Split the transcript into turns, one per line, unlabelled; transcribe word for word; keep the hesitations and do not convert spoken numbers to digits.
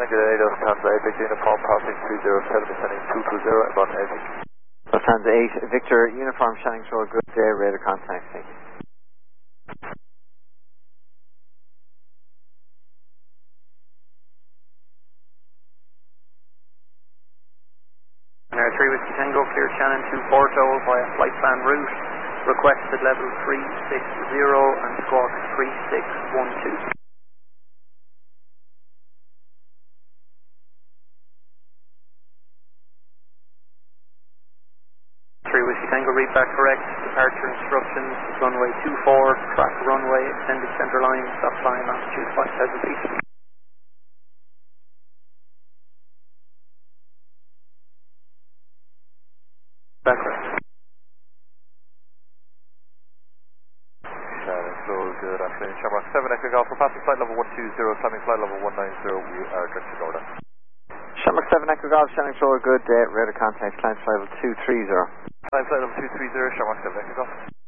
eight, Lufthansa eight, Victor Uniform, passing three zero seven, descending two two zero, and one eighty.
Lufthansa eight, Victor Uniform, Shannon Shore, good day, radar contact, thank you.
Air three Whiskey Tango, clear Shannon to Porto via flight plan route, requested level three six zero and squawk three six one two. three Whiskey Tango, read back correct, departure instructions, runway two four, track runway, extended centre line, stop climb, altitude five thousand feet. Back correct.
Shannon Shore, good afternoon. Shamrock seven, Echo Golf, we're passing flight level one two zero, climbing flight level one nine zero, we are good to go now.
Shamrock seven, Echo Golf, Shannon Shore, good day, radar contact, climb flight level two three zero.
Climb flight level two three zero, Shamrock seven, Echo Golf.